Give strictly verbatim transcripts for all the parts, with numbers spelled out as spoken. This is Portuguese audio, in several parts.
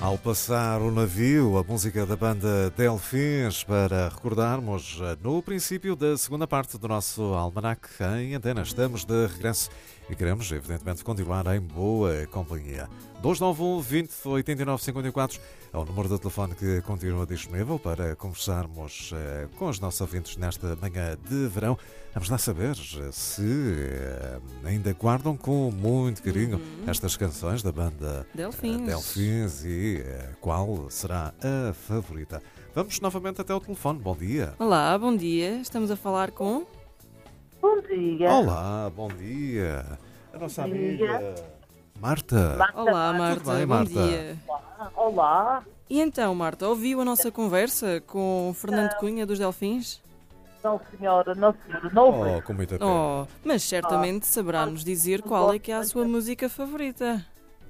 Ao passar o navio, a música da banda Delfins, para recordarmos no princípio da segunda parte do nosso Almanac em Antena. Estamos de regresso e queremos, evidentemente, continuar em boa companhia. dois nove um, vinte, oitenta e nove, cinquenta e quatro é o número de telefone que continua disponível para conversarmos eh, com os nossos ouvintes nesta manhã de verão. Vamos lá saber se eh, ainda guardam com muito carinho uhum. estas canções da banda Delfins, eh, Delfins e eh, qual será a favorita. Vamos novamente até o telefone. Bom dia. Olá, bom dia. Estamos a falar com... Bom dia. Olá, bom dia. A nossa Bom amiga dia. Marta. Marta. Olá, Marta. Tudo bem, bom Marta? dia. Olá. Olá. E então, Marta, ouviu a nossa conversa com o Fernando Cunha dos Delfins? Não, senhora, não, senhora, não ouvi. Oh, com muita pena. Oh, mas certamente saberá nos dizer qual é que é a sua música favorita.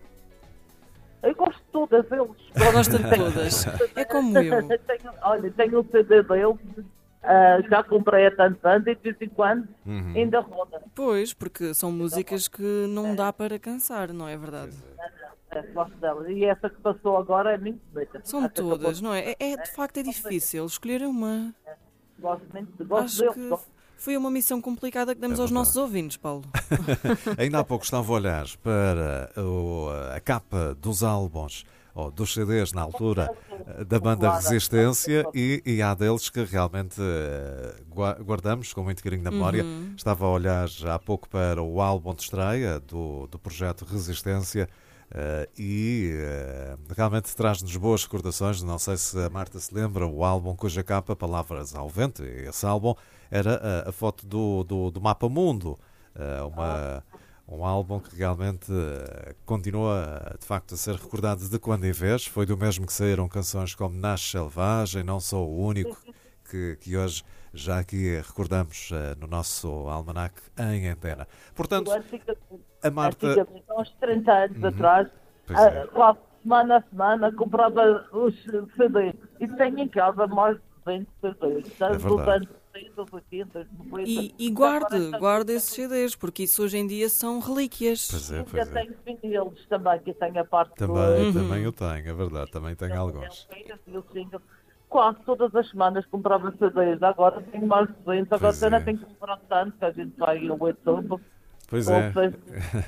Eu gosto de todas eles. Gosta de todas. É como eu. Tenho, olha, tenho o C D deles, ah, já comprei há tantos anos e de vez em quando Uhum. ainda roda. Pois, porque são músicas que não dá para cansar, não é verdade? Ah, gosto delas. E essa que passou agora é muito bonita. São Essa que todas, eu não é? É, é, de facto é difícil escolher uma. Gosto muito, gosto Acho deles. que Gosto. foi uma missão complicada que demos É aos verdade. nossos ouvintes, Paulo. Ainda há pouco estava a olhar para o- a capa dos álbuns ou dos C Ds na altura da banda Resistência e, e há deles que realmente eh, gua- guardamos com muito carinho na memória. Uhum. Estava a olhar há pouco para o álbum de estreia do, do projeto Resistência eh, e eh, realmente traz-nos boas recordações. Não sei se a Marta se lembra, o álbum cuja capa, Palavras ao Vento, esse álbum era a, a foto do, do, do Mapa Mundo, eh, uma... Um álbum que realmente uh, continua, de facto, a ser recordado de quando em vez. Foi do mesmo que saíram canções como Nasce Selvagem, Não Sou o Único, que, que hoje já aqui recordamos uh, no nosso almanac em antena. Portanto, a Marta... Antigamente, há uns trinta anos Uhum. atrás, Pois é. ah, quase semana a semana, comprava os C Ds. E tenho em casa mais de vinte C Ds. É Dos verdade. anos setenta, oitenta, noventa. E, e guarde, Agora guarde esses C Ds, porque isso hoje em dia são relíquias. Pois é, ainda pois é. tenho vinil-los também, que tenho a parte Também, Uhum. também eu tenho, é verdade. Também tenho alguns. do... Quase todas as semanas comprava C Ds. Agora tenho mais de vinte. Agora Pois já não é. tenho que comprar tanto, que a gente vai ao YouTube. Pois ou é. seja,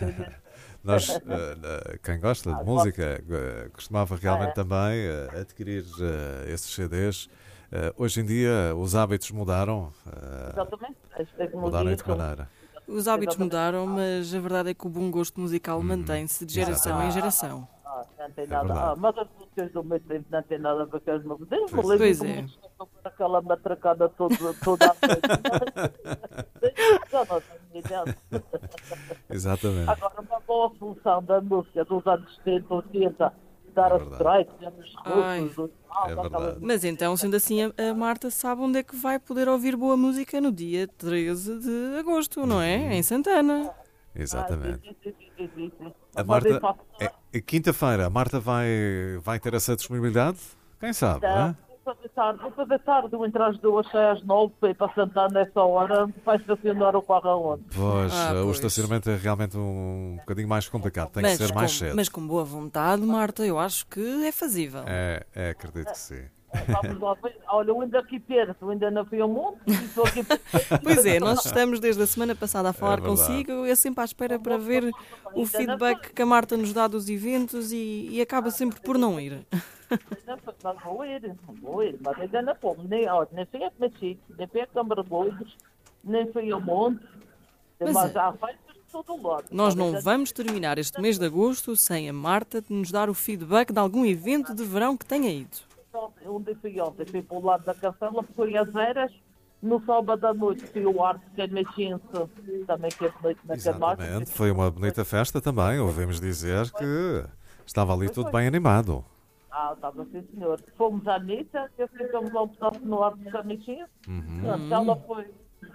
Nós, uh, uh, quem gosta de música, uh, costumava realmente também uh, adquirir uh, esses C Ds. Uh, hoje em dia os hábitos mudaram. uh, Exatamente. As mudaram de tecnologias que maneira? Os hábitos mudaram, mas a verdade é que o bom gosto musical mantém-se de geração em geração. Ah, não tem É nada. verdade. Ah, mas as músicas do meu tempo não tem nada a ver com as músicas. Desde me Pois lembro Pois de é. músicas com aquela matracada toda, toda a noite. Já não tenho idade. Exatamente. Agora, uma boa solução da música dos anos setenta, oitenta, dar É as verdade. strikes, anos Ai. russos, os- É aquelas- verdade. Mas então, sendo assim, a, a Marta sabe onde é que vai poder ouvir boa música no dia treze de agosto, não é? Em Santana. Exatamente. Ah, sim, sim, sim, sim, sim. A Mas eu Marta, faço- é, é quinta-feira, a Marta vai, vai ter essa disponibilidade? Quem sabe, não Então, é? vou fazer tarde, vou fazer tarde, eu entro às duas, saio às nove, para ir para Santana nessa hora, vai estacionar o carro aonde? Pois, Ah, o pois. estacionamento é realmente um bocadinho mais complicado, tem que Mas ser mais com, cedo. mas com boa vontade, Marta, eu acho que é fazível. É, é, acredito que sim. Vamos lá ver. Olha, eu ainda aqui perto, eu ainda não fui ao mundo, e estou aqui perto. Pois é, nós estamos desde a semana passada a falar É verdade. consigo, é sempre à espera para ver o feedback que a Marta nos dá dos eventos e, e acaba sempre por não ir. Não, mas vou ir, vou ir, mas ainda não fomos, nem, olha, nem fui a Comachique, nem fui a Câmara de Boidos, nem fui ao monte, Mas mas é. já feitos de todo lado. Nós não Ainda- vamos terminar este mês de agosto sem a Marta nos dar o feedback de algum evento de verão que tenha ido. Onde fui ontem, fui para o lado da Cancela, fui às Eras, no sábado à noite fui ao Arte Camachense, também que é noite na Camacha. Exatamente, foi uma bonita festa também, ouvimos dizer que estava ali tudo bem animado. Ah, estava sim, senhor. Fomos à missa, que ficamos lá um pedaço no Arte Camachense. Pronto, ela foi.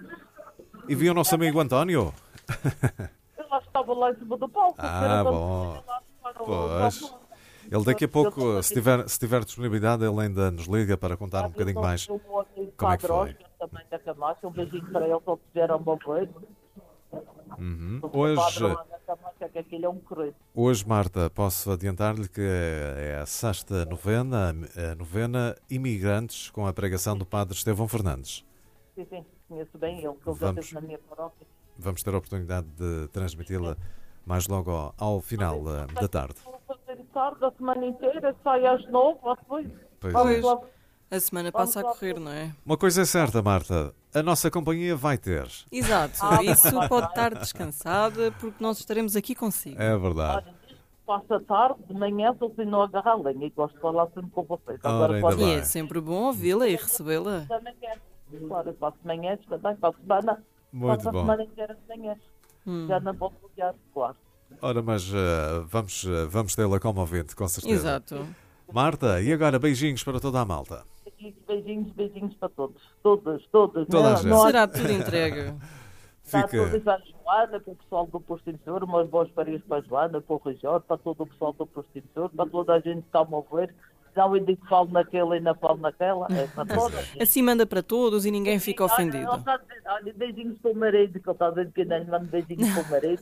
E viu o nosso amigo António? Ela estava lá em cima do palco. Ah, que era bom. lá para o- Pois. para o- Ele daqui a pouco, se tiver, se tiver disponibilidade, ele ainda nos liga para contar um bocadinho mais. Eu vou aqui como é que para a foi. Oscar, também da Camacha, um beijinho para eles, se tiveram uma vez. Uhum. O Hoje, padre lá da Camacha que aquilo é um correio. Hoje, Marta, posso adiantar-lhe que é a sexta novena, a novena Imigrantes, com a pregação do Padre Estevão Fernandes. Sim, sim, conheço bem ele, que ele já Vamos. esteve na minha paróquia. Vamos ter a oportunidade de transmiti-la mais logo ao, ao final uh, da tarde. Vou fazer tarde, a semana inteira, sai às nove, lá foi. Pois Vamos é. lá. A semana passa a correr, não é? Uma coisa é certa, Marta, a nossa companhia vai ter. Exato, isso pode estar descansada porque nós estaremos aqui consigo. É verdade. Olha, passa tarde, de manhã, estou sem não agarrar lenha e gosto de falar sempre com vocês. Ora, ainda quando bem. E é sempre bom ouvi-la e recebê-la. também quero. Claro, eu faço manhãs também, faço semana. Muito faço a bom. semana inteira de manhãs. Hum. Já não vou ligar, claro. Ora, mas uh, vamos, uh, vamos tê-la como ouvinte, com certeza. Exato. Marta, e agora beijinhos para toda a malta. Beijinhos, beijinhos, beijinhos para todos. Todas, todas. Toda a não, gente. não há- Será tudo entregue. Está Fica. todos a Joana, para o pessoal do Posto Interior, umas boas parinhas para a Joana, para o Rajor, para todo o pessoal do Posto Interior, para toda a gente que está a mover. Não eu digo que falo naquela e não falo naquela. É para todas. Assim manda para todos e ninguém fica Olha, ele ofendido. está a dizer, olha, beijinhos para o marido, que ele está a dizer que não manda beijinhos para o marido.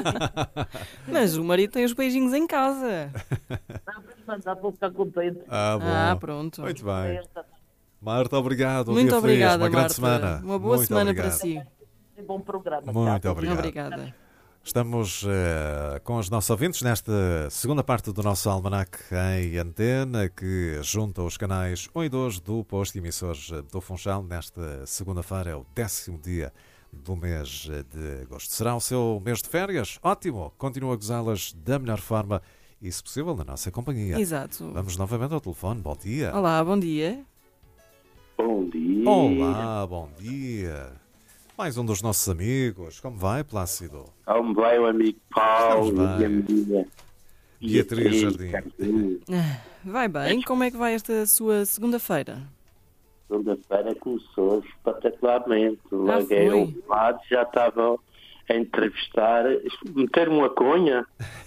Mas o marido tem os beijinhos em casa. Não, mas manda, vou ficar contente. Ah, bom. Ah, pronto. Muito bem. Marta, obrigado. Um Muito dia feliz, obrigada, uma grande Marta. semana. Uma boa Muito semana obrigado. para si. Um bom programa. Muito Tchau. obrigado. Obrigada. Estamos eh, com os nossos ouvintes nesta segunda parte do nosso almanac em antena, que junta os canais um e dois do posto emissores do Funchal. Nesta segunda-feira é o décimo dia do mês de agosto. Será o seu mês de férias? Ótimo! Continua a gozá-las da melhor forma e, se possível, na nossa companhia. Exato. Vamos novamente ao telefone. Bom dia. Olá, bom dia. Bom dia. Olá, bom dia. Mais um dos nossos amigos. Como vai, Plácido? Como vai o amigo Paulo Estamos e a bem. menina Beatriz Jardim. Jardim. Ah, Vai bem? Como é que vai esta sua segunda-feira? Segunda-feira começou espetacularmente. Ah, Larguei foi? ao lado, já estava a entrevistar, meter-me uma conha.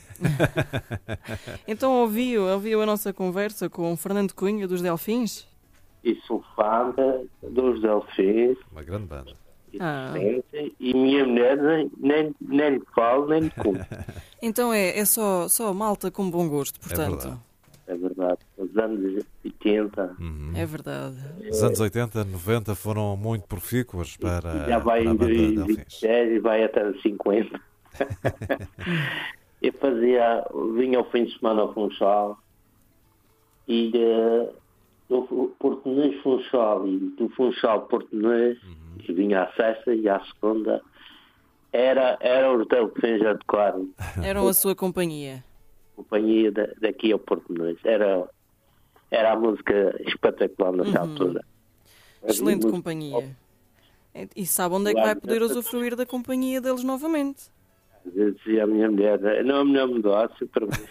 Então ouviu, ouviu a nossa conversa com o Fernando Cunha dos Delfins? E sou fã de- dos Delfins. Uma grande banda. E, Ah. sempre, e minha mulher nem, nem, nem lhe falo, nem lhe conto. Então é, é só, só malta com bom gosto, portanto. verdade. É verdade. Nos anos oitenta. Uhum. É verdade. Os anos oitenta, noventa foram muito profícuos para, E já vai para a em banda vinte Delfins. e sete e vai até os cinquenta. Eu fazia, vinha ao fim de semana ao Funchal e uh, do Português Funchal e do Funchal Português, e vinha à sexta e à segunda, era, era os Delfins a tocar, Eram a sua companhia. companhia da, daqui ao Português. Era, era a música espetacular nessa altura. Excelente Música- companhia. E sabe onde é que vai poder usufruir da companhia deles novamente? Eu dizia à minha mulher, não é o melhor negócio para mim.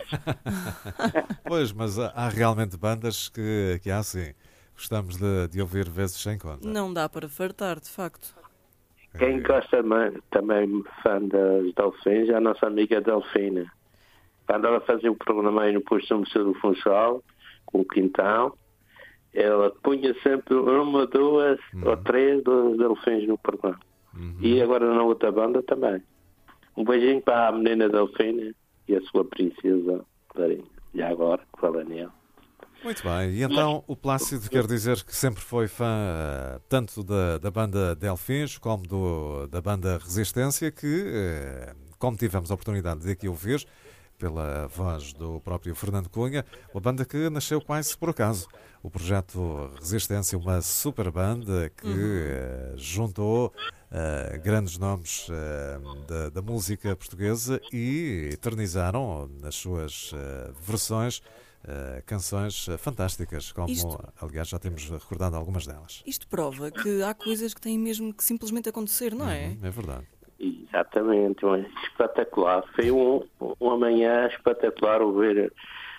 Pois, mas há, há realmente bandas que, que há assim. Gostamos de, de ouvir vezes sem conta. Não dá para fartar, de facto. Quem gosta ma- também, fã das Delfins, é a nossa amiga Delfina. Quando ela fazia o programa aí no posto de Museu do Funchal, com o Quintão, ela punha sempre uma, duas ou três dos Delfins no programa. Uhum. E agora na outra banda também. Um beijinho para a menina Delfina e a sua princesa Clarinha. E agora, fala nela. Muito bem. E então o Plácido quer dizer que sempre foi fã eh, tanto da, da banda Delfins como do, da banda Resistência, que, eh, como tivemos a oportunidade de aqui ouvir, pela voz do próprio Fernando Cunha, uma banda que nasceu quase por acaso. O projeto Resistência, uma super banda que eh, juntou eh, grandes nomes eh, da, da música portuguesa e eternizaram nas suas eh, versões eh, canções eh, fantásticas, como Isto- aliás já temos recordado algumas delas. Isto prova que há coisas que têm mesmo que simplesmente acontecer, não é? Uhum, é verdade. Exatamente, um espetacular. Foi um, uma manhã espetacular ouvir,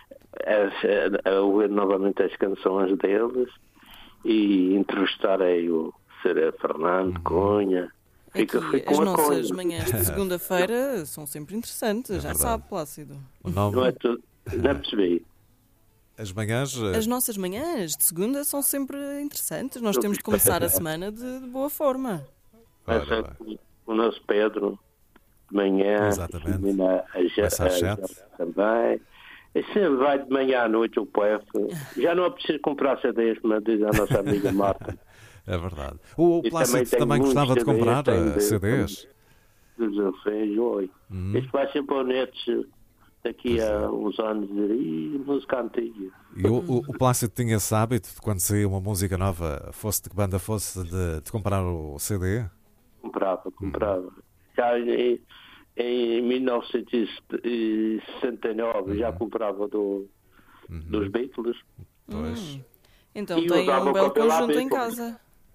as, a ouvir novamente as canções deles e entrevistar aí o Sr. Fernando Cunha. Fica, Aqui, fica as uma nossas coisa. manhãs de segunda-feira são sempre interessantes, já verdade. sabe, Plácido. O nome, Não é tudo, não percebi. as manhãs. eh, As nossas manhãs de segunda são sempre interessantes. Nós temos de começar a semana de, de boa forma. Mas ora é bem. o nosso Pedro, de manhã, Exatamente. termina às Começa às às- sete. também. E sempre vai de manhã à noite o P F. Já não é preciso comprar C Ds, mas diz a nossa amiga Marta. É verdade. O, o E Plácido tem também muitos gostava de C Ds, comprar tem eh, de- C Ds. Dos Delfins, oi. Hum. Isto vai ser para o Netos daqui Pois a é. uns anos dizer, "Ih, música antiga." E o, o, o Plácido tinha esse hábito de quando saía uma música nova, fosse de que banda fosse, de, de comprar o C D? Comprava, comprava. Já em, em mil novecentos e sessenta e nove já comprava do, dos Beatles. Pois. Então E tem usava um o belo papel conjunto em Beatles. casa.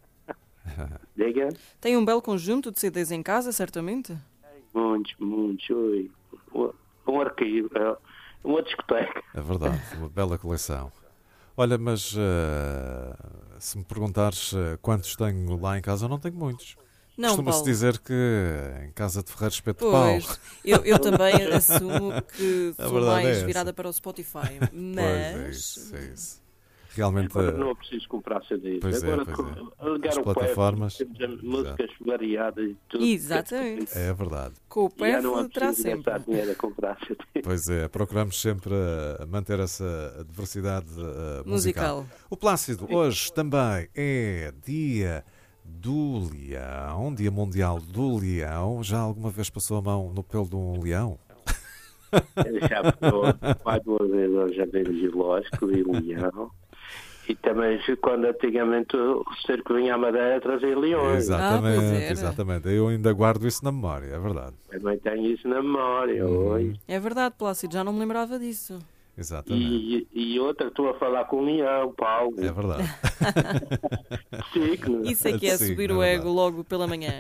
Diga? Tem um belo conjunto de C Ds em casa, certamente? Muitos, muitos. Oi. Um, um arquivo, é uma discoteca. É verdade, uma bela coleção. Olha, mas eh, se me perguntares eh, quantos tenho lá em casa, eu não tenho muitos. Não, Costuma-se Paulo. dizer que em casa de Ferreiro Espeto de Pau. Pois, eu, eu também assumo que A sou verdade é mais essa. virada para o Spotify, Pois é mas isso, é isso. Realmente, Agora eh, não é preciso comprar C Ds. Pois é, Agora, pois é. com- ligar As o plataformas. P F, temos músicas variadas e tudo. exatamente, é verdade. com o E já não é P F terá preciso sempre. gastar dinheiro a comprar C Ds. Pois é, procuramos sempre eh, manter essa diversidade eh, musical. Musical. O Plácido, hoje também é dia do leão, dia mundial do leão. Já alguma vez passou a mão no pelo de um leão? Eu já fui mais de uma vez ao Jardim Zoológico e Leão. E também quando antigamente o cerco vinha à Madeira trazia leões. Exatamente, pois era. exatamente. Eu ainda guardo isso na memória, é verdade. Também tenho isso na memória Uhum. hoje. É verdade, Plácido, já não me lembrava disso. Exatamente. E, e outra, estou a falar com o leão, Paulo. É verdade. Signo. Isso é que é Sim, subir é o ego verdade. logo pela manhã.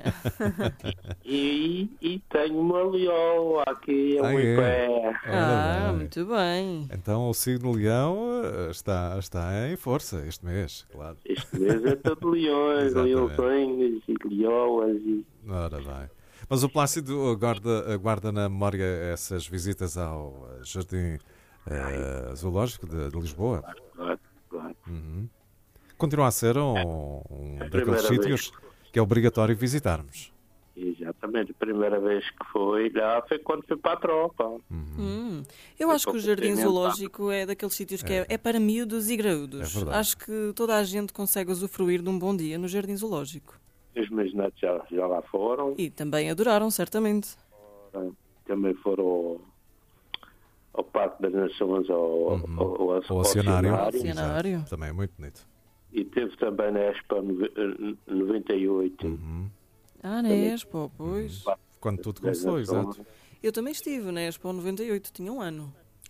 E, e tenho uma leoa aqui, um Ah, é? pé. Ah, Ora bem. muito bem. Então o signo leão eh, está, está em força este mês, claro. Este mês é todo leões, Exatamente. leões e leoas. E... Ora bem. Mas o Plácido guarda, guarda na memória essas visitas ao eh, Jardim eh, Zoológico de, de Lisboa? Claro, claro. Uhum. Continua a ser um, um É a daqueles primeira sítios que é obrigatório visitarmos. Exatamente, a primeira vez que fui lá foi quando fui para a tropa. Hum, eu acho que o Jardim Zoológico é daqueles sítios que é, é para miúdos e graúdos. É verdade. Acho que toda a gente consegue usufruir de um bom dia no Jardim Zoológico. Os meus netos já, já lá foram, E também adoraram, certamente. também foram ao, ao Parque das Nações, ao, Uhum. ao, ao, ao O oceanário. Oceanário. Oceanário. Exato. Também é muito bonito. E teve também na Expo nove- noventa e oito. Uhum. Ah, na Expo, pois. Quando tudo Das começou, Nações. exato. Eu também estive na Expo noventa e oito, tinha um ano.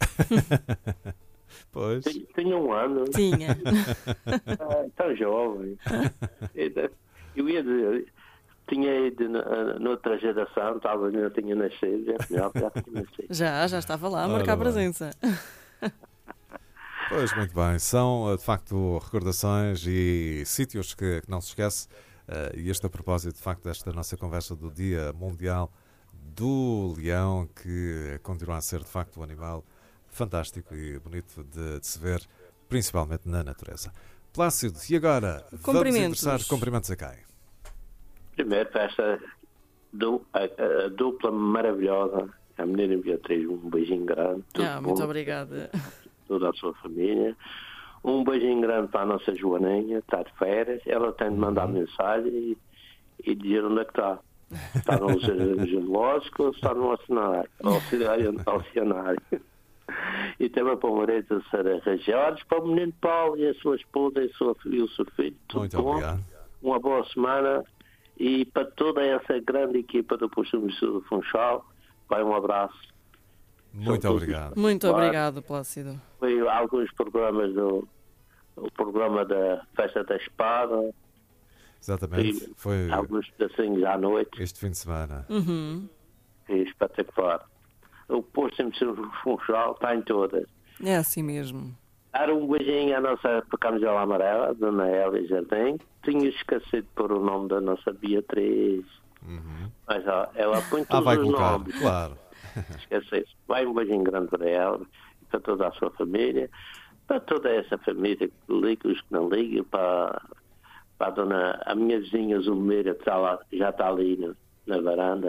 Pois. Tinha- Tinha um ano, Tinha. ah, tão jovem. Eu ia dizer, tinha ido na- noutra geração, talvez não tinha nascido, já, já, já tinha nascido. Já, já estava lá a Ora marcar bem. presença. Pois, muito bem. São, eh, de facto, recordações e sítios que, que não se esquece. eh, E este a propósito, de facto, desta nossa conversa do Dia Mundial do Leão, que continua a ser, de facto, um animal fantástico e bonito de, de se ver, principalmente na natureza. Plácido, e agora? Vamos Cumprimentos. ingressar cumprimentos a quem? Primeiro, para esta du- a, a dupla maravilhosa, a menina Beatriz, um beijinho grande. tudo Ah, muito bom, obrigada. toda a sua família. Um beijinho grande para a nossa Joaninha, está de férias. Ela tem de mandar mensagem e, e dizer onde é que está. Está no Jardim Zoológico ou está no oceanário? Oceanário. oceanário. E também para o marido da Sara Rajares, para o menino Paulo e a sua esposa e, a sua, e o seu filho. Tudo Muito bom. obrigado. Uma boa semana e para toda essa grande equipa do Posto do Funchal, vai um abraço. Muito obrigado. Muito Claro. obrigado, Plácido. Foi alguns programas do o programa da Festa da Espada, Exatamente. Foi alguns pedacinhos à noite, este fim de semana. Uhum. e espetacular. O Posto do Funchal está em todas. É assim mesmo. Dar um beijinho à nossa camisola amarela, Dona Elia Jardim. Tinha esquecido por o nome da nossa Beatriz. Uhum. Mas ó, ela põe Ah, todos vai os colocar, nomes. claro. Esquece isso. Vai um beijinho grande para ela, para toda a sua família, para toda essa família que liga, os que não ligam, para, para a dona, a minha vizinha Zulmeira, que está lá, já está ali na, na varanda,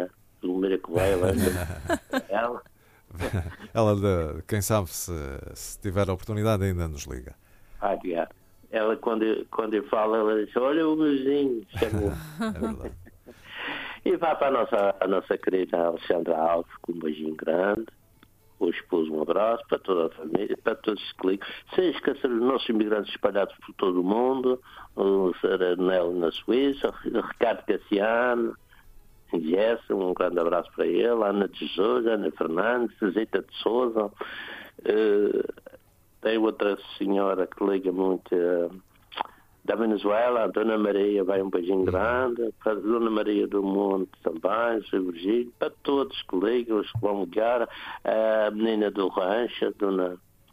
Lumira que vai, ela, ela, Ela, de- quem sabe, se, se tiver a oportunidade, ainda nos liga. ah, yeah. ela quando, eu- quando eu falo, ela diz, olha o vizinho, chamou. É verdade. E vai para a nossa, a nossa querida Alexandra Alves, com um beijinho grande, o esposo um abraço, para toda a família, para todos os que ligam, sem esquecer os nossos imigrantes espalhados por todo o mundo, o Saranel na Suíça, o Ricardo Cassiano, Jessa, um grande abraço para ele, a Ana de Sousa, Ana Fernandes, Zita de Souza, uh, tem outra senhora que liga muito uh, da Venezuela, a Dona Maria, vai um beijinho grande, para a Dona Maria do Monte também, Sr. Virgílio, para todos que ligam, os que vão ligar, a menina do Rancho, a Dona...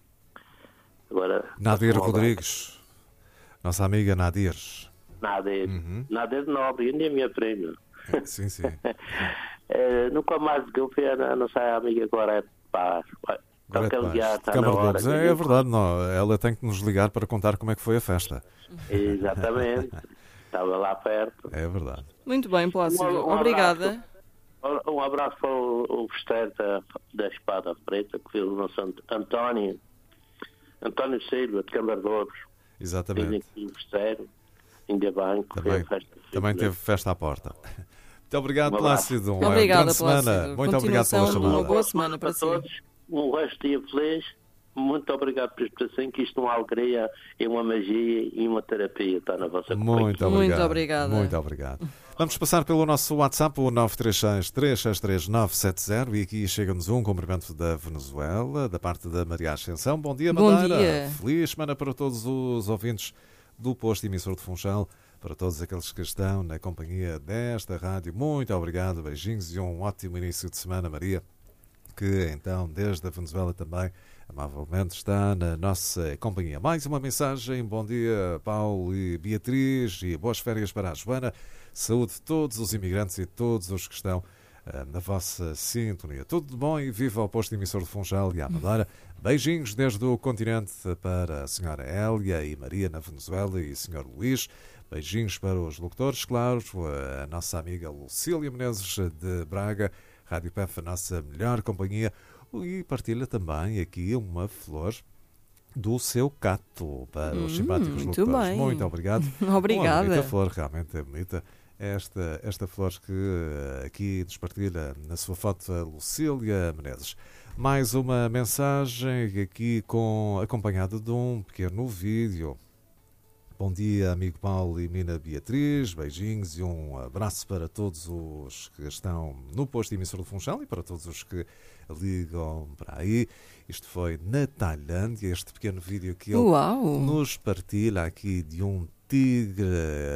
Agora, Nadir Rodrigues, nossa amiga Nadir. Nadir, Uhum. Nadir Nobre, ainda é minha prima. Sim, sim. Eh, nunca mais que eu fui a nossa amiga agora é de paz. Então, Agora é que ligar, de está Câmara na de hora. Lobos. É, é verdade, não. Ela tem que nos ligar para contar como é que foi a festa. Exatamente. Estava lá perto. É verdade. Muito bem, Plácido. Um- um Obrigada. Um abraço para o, o festeiro da, da Espada Preta, que foi o nosso Ant- António. António Silva, de Câmara de Lobos. Fez Exatamente. aqui o festeiro. Ainda bem que foi Também, a festa. também teve festa à porta. Muito obrigado, Um abraço. Plácido. Uma Obrigada, grande semana. Plácido. Muito obrigado pela Continuação de uma chamada. boa semana para para si. todos. Um resto de dia feliz. Muito obrigado por este presente, que isto é uma alegria, é uma magia e uma terapia. Está na vossa companhia. Muito obrigado. Muito obrigada. Muito obrigado. Vamos passar pelo nosso WhatsApp, o nove três seis, três seis três, nove sete zero, e aqui chega-nos um cumprimento da Venezuela, da parte da Maria Ascensão. Bom dia, Bom Madeira. dia. Feliz semana para todos os ouvintes do posto emissor de Funchal, para todos aqueles que estão na companhia desta rádio. Muito obrigado, beijinhos e um ótimo início de semana, Maria, que então desde a Venezuela também amavelmente está na nossa companhia. Mais uma mensagem. Bom dia, Paulo e Beatriz, e boas férias para a Joana. Saúde de todos os imigrantes e todos os que estão uh, na vossa sintonia. Tudo de bom e viva ao posto emissor de Funchal e à Madeira. Beijinhos desde o continente para a senhora Hélia e Maria na Venezuela e o senhor Luís. Beijinhos para os locutores, claro, a nossa amiga Lucília Menezes de Braga, Rádio P F, a nossa melhor companhia. E partilha também aqui uma flor do seu cato para os Hum, simpáticos muito locutores. bem. Muito obrigado. Obrigada. Uma bonita flor, realmente é bonita. Esta, esta flor que uh, aqui nos partilha na sua foto a Lucília Menezes. Mais uma mensagem aqui com, acompanhada de um pequeno vídeo. Bom dia, amigo Paulo e menina Beatriz, beijinhos e um abraço para todos os que estão no posto emissor do Funchal e para todos os que ligam para aí. Isto foi na Tailândia, este pequeno vídeo que ele Uau! nos partilha aqui de um tigre.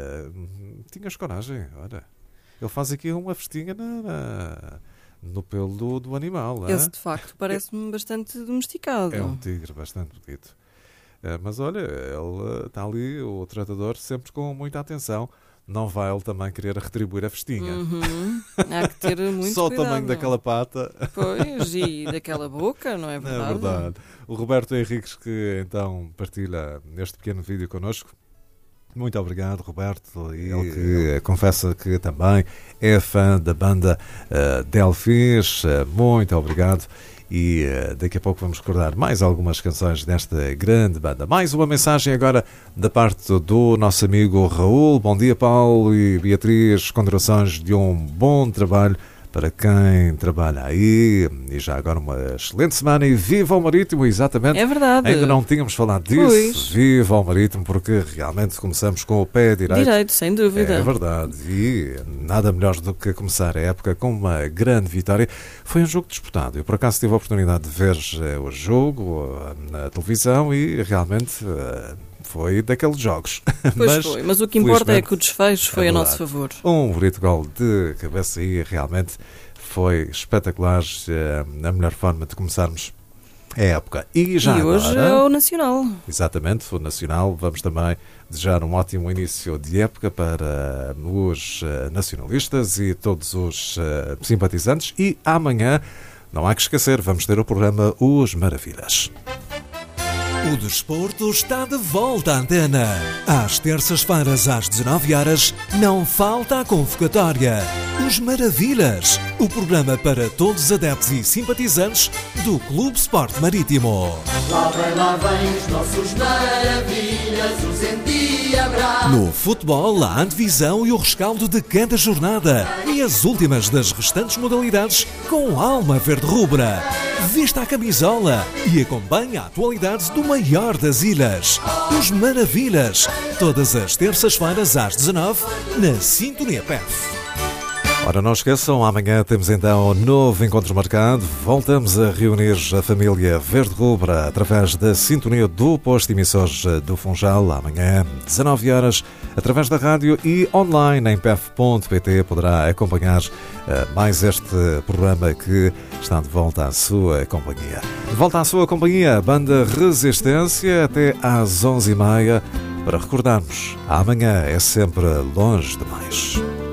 Tinhas coragem, olha. Ele faz aqui uma festinha na, na, no pelo do, do animal. Esse é? de facto parece-me bastante domesticado. É um tigre bastante bonito. É, mas olha, ele está ali, o tratador, sempre com muita atenção. Não vai ele também querer retribuir a festinha. Uhum. Há que ter muito Só cuidado. o tamanho daquela pata. Pois, e daquela boca, não é verdade? É verdade. O Roberto Henriques, que então partilha neste pequeno vídeo connosco. Muito obrigado, Roberto. E ele que confessa que também é fã da banda uh, Delfins. Uh, muito obrigado. E uh, daqui a pouco vamos recordar mais algumas canções desta grande banda. Mais uma mensagem agora da parte do nosso amigo Raul. Bom dia, Paulo e Beatriz. Continuações de um bom trabalho para quem trabalha aí. E já agora uma excelente semana e viva o Marítimo, exatamente. É verdade. Ainda não tínhamos falado disso. Pois. Viva o Marítimo, porque realmente começamos com o pé direito. Direito, sem dúvida. É verdade. E nada melhor do que começar a época com uma grande vitória. Foi um jogo disputado. Eu, por acaso, tive a oportunidade de ver eh, o jogo eh, na televisão e realmente eh, foi daqueles jogos. Pois mas, foi, mas o que importa é felizmente, que o desfecho foi é a nosso verdade. favor. Um bonito gol de cabeça e realmente foi espetacular. eh, a melhor forma de começarmos a época. E já e hoje agora, é o Nacional. exatamente, o Nacional, vamos também desejar um ótimo início de época para os uh, nacionalistas e todos os uh, simpatizantes. E amanhã, não há que esquecer, vamos ter o programa Os Maravilhas. O desporto está de volta à antena. Às terças-feiras, às dezanove horas, não falta a convocatória. Os Maravilhas. O programa para todos os adeptos e simpatizantes do Clube Sport Marítimo. Lá vem, lá vem os nossos maravilhas, os endiabrados. No futebol, a antevisão e o rescaldo de cada jornada. E as últimas das restantes modalidades com alma verde-rubra. Vista a camisola e acompanha a atualidade do maior das ilhas. Os Maravilhas. Todas as terças-feiras às dezanove na Sintonia P E F. Ora, não esqueçam, amanhã temos então um novo encontro marcado. Voltamos a reunir a família verde-rubra através da sintonia do posto de emissores do Funchal. Amanhã, dezanove horas, através da rádio e online em p f ponto p t poderá acompanhar uh, mais este programa que está de volta à sua companhia. De volta à sua companhia, a banda Resistência, até às onze e meia, para recordarmos, amanhã é sempre longe demais.